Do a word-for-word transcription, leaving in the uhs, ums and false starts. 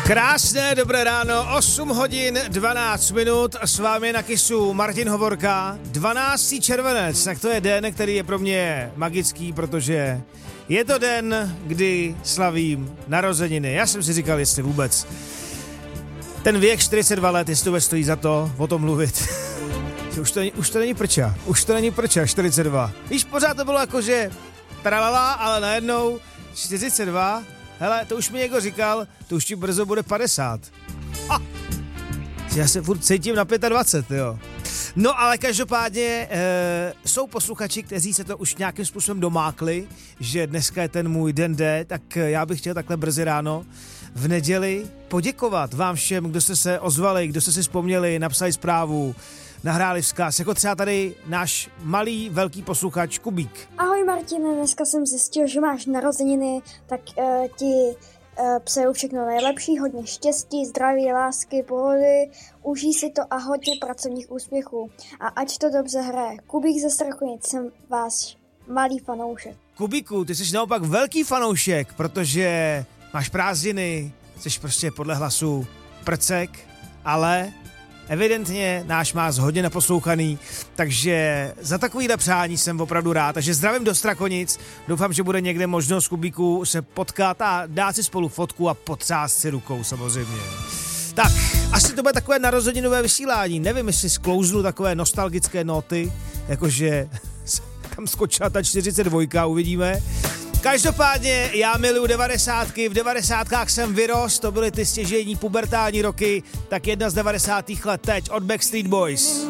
Krásné dobré ráno, osm hodin dvanáct minut, s vámi na Kissu Martin Hovorka, dvanáctý červenec, tak to je den, který je pro mě magický, protože je to den, kdy slavím narozeniny. Já jsem si říkal, jestli vůbec ten věk čtyřicet dva let, jestli to stojí za to o tom mluvit. už, to není, už to není prča, už to není prča, čtyřicet dva. Víš, pořád to bylo jako, že tralala, ale najednou čtyřicet dva. Hele, to už mi někdo říkal, to už ti brzo bude padesát. Ha! Já se furt cítím na dvacet pět, jo. No ale každopádně e, jsou posluchači, kteří se to už nějakým způsobem domákli, že dneska je ten můj den D, tak já bych chtěl takhle brzy ráno v neděli poděkovat vám všem, kdo jste se ozvali, kdo jste si vzpomněli, napsali zprávu, nahráli vzkaz, jako třeba tady náš malý, velký posluchač Kubík. Ahoj Martine, dneska jsem zjistil, že máš narozeniny, tak uh, ti uh, přeju všechno nejlepší, hodně štěstí, zdraví, lásky, pohody, užij si to a hodně pracovních úspěchů. A ať to dobře hraje. Kubík ze Strachonic, jsem váš malý fanoušek. Kubíku, ty jsi naopak velký fanoušek, protože máš prázdniny, jsi prostě podle hlasu prcek, ale evidentně náš má hodně naposlouchaný, takže za takovýhle přání jsem opravdu rád. Takže zdravím do Strakonic, doufám, že bude někde možnost Kubíku se potkat a dát si spolu fotku a potřást si rukou samozřejmě. Tak, asi to bude takové narozeninové vysílání, nevím, jestli sklouznu takové nostalgické noty, jakože tam skočila ta čtyřicet dva, uvidíme. Každopádně já miluju devadesátky, v devadesátkách jsem vyrost, to byly ty stěžejní pubertální roky, tak jedna z devadesátých let teď od Backstreet Boys.